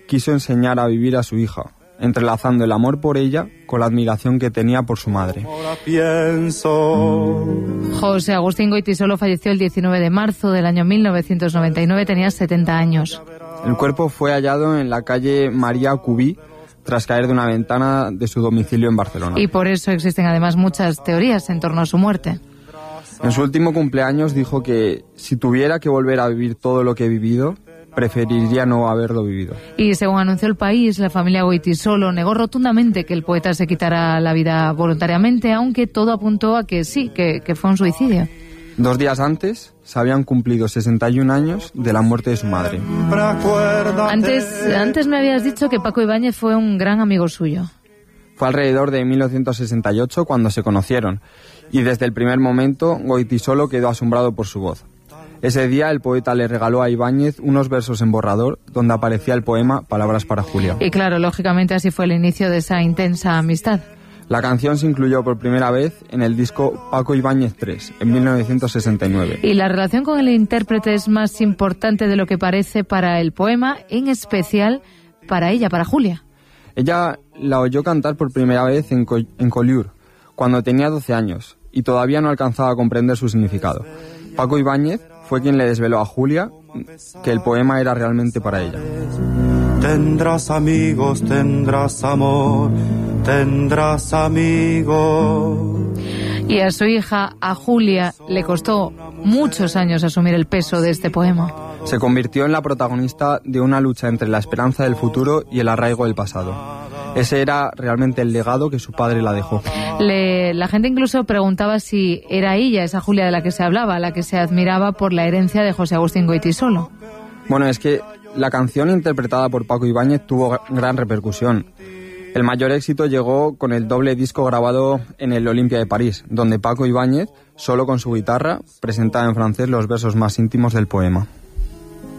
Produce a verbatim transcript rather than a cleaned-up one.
quiso enseñar a vivir a su hija, entrelazando el amor por ella con la admiración que tenía por su madre. José Agustín Goytisolo falleció el diecinueve de marzo del año mil novecientos noventa y nueve, tenía setenta años. El cuerpo fue hallado en la calle María Cubí, tras caer de una ventana de su domicilio en Barcelona. Y por eso existen además muchas teorías en torno a su muerte. En su último cumpleaños dijo que si tuviera que volver a vivir todo lo que he vivido, preferiría no haberlo vivido. Y según anunció El País, la familia Goytisolo negó rotundamente que el poeta se quitara la vida voluntariamente, aunque todo apuntó a que sí, que, que fue un suicidio. Dos días antes se habían cumplido sesenta y un años de la muerte de su madre. Antes, antes me habías dicho que Paco Ibáñez fue un gran amigo suyo. Fue alrededor de mil novecientos sesenta y ocho cuando se conocieron, y desde el primer momento Goytisolo quedó asombrado por su voz. Ese día el poeta le regaló a Ibáñez unos versos en borrador donde aparecía el poema Palabras para Julia. Y claro, lógicamente así fue el inicio de esa intensa amistad. La canción se incluyó por primera vez en el disco Paco Ibáñez tres, en mil novecientos sesenta y nueve. Y la relación con el intérprete es más importante de lo que parece para el poema, en especial para ella, para Julia. Ella la oyó cantar por primera vez en, Co- en Collioure, cuando tenía doce años, y todavía no alcanzaba a comprender su significado. Paco Ibáñez fue quien le desveló a Julia que el poema era realmente para ella. Tendrás amigos, tendrás amor, tendrás amigos. Y a su hija, a Julia, le costó muchos años asumir el peso de este poema. Se convirtió en la protagonista de una lucha entre la esperanza del futuro y el arraigo del pasado. Ese era realmente el legado que su padre la dejó. Le, la gente incluso preguntaba si era ella, esa Julia de la que se hablaba, la que se admiraba por la herencia de José Agustín Goytisolo. Bueno, es que la canción interpretada por Paco Ibáñez tuvo gran repercusión. El mayor éxito llegó con el doble disco grabado en el Olympia de París, donde Paco Ibáñez, solo con su guitarra, presentaba en francés los versos más íntimos del poema.